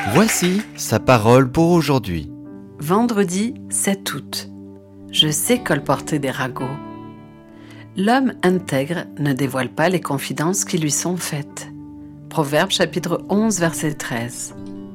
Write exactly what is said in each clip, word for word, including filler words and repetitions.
Voici sa parole pour aujourd'hui. Vendredi sept août. Je sais colporter des ragots. L'homme intègre ne dévoile pas les confidences qui lui sont faites. Proverbe chapitre onze, verset treize.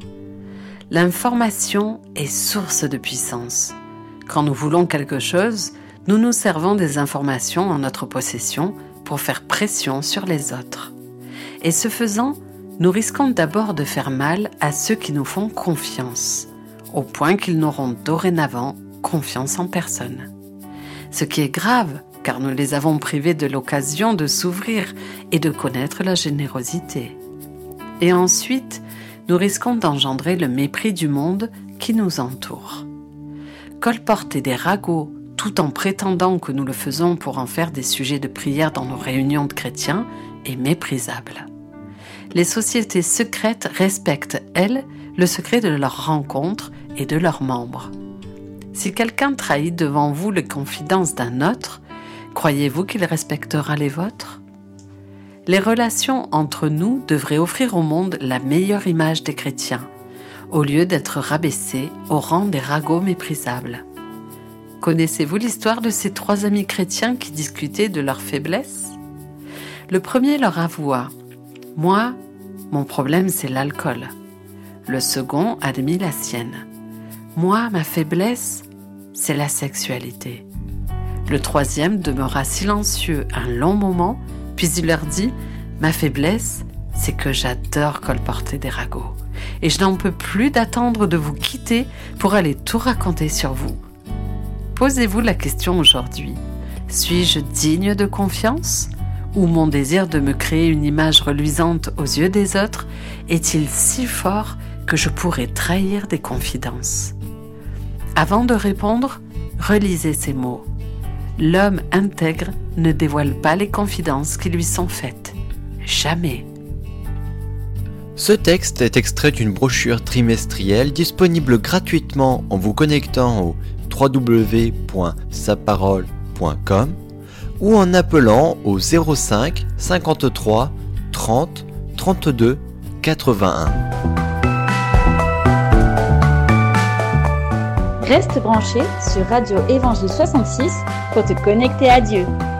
L'information est source de puissance. Quand nous voulons quelque chose, nous nous servons des informations en notre possession pour faire pression sur les autres. Et ce faisant, nous risquons d'abord de faire mal à ceux qui nous font confiance, au point qu'ils n'auront dorénavant confiance en personne. Ce qui est grave, car nous les avons privés de l'occasion de s'ouvrir et de connaître la générosité. Et ensuite, nous risquons d'engendrer le mépris du monde qui nous entoure. Colporter des ragots tout en prétendant que nous le faisons pour en faire des sujets de prière dans nos réunions de chrétiens est méprisable. Les sociétés secrètes respectent, elles, le secret de leurs rencontres et de leurs membres. Si quelqu'un trahit devant vous les confidences d'un autre, croyez-vous qu'il respectera les vôtres ? Les relations entre nous devraient offrir au monde la meilleure image des chrétiens, au lieu d'être rabaissés au rang des ragots méprisables. Connaissez-vous l'histoire de ces trois amis chrétiens qui discutaient de leurs faiblesses ? Le premier leur avoua « Moi, mon problème c'est l'alcool ». Le second admit la sienne. « Moi, ma faiblesse, c'est la sexualité ». Le troisième demeura silencieux un long moment, puis il leur dit « Ma faiblesse, c'est que j'adore colporter des ragots. Et je n'en peux plus d'attendre de vous quitter pour aller tout raconter sur vous. » Posez-vous la question aujourd'hui. Suis-je digne de confiance ? Ou mon désir de me créer une image reluisante aux yeux des autres est-il si fort que je pourrais trahir des confidences ? Avant de répondre, relisez ces mots. L'homme intègre ne dévoile pas les confidences qui lui sont faites. Jamais. Ce texte est extrait d'une brochure trimestrielle disponible gratuitement en vous connectant au w w w point sa parole point com ou en appelant au zéro cinq cinquante-trois trente trente-deux quatre-vingt-un. Reste branché sur Radio Évangile soixante-six pour te connecter à Dieu.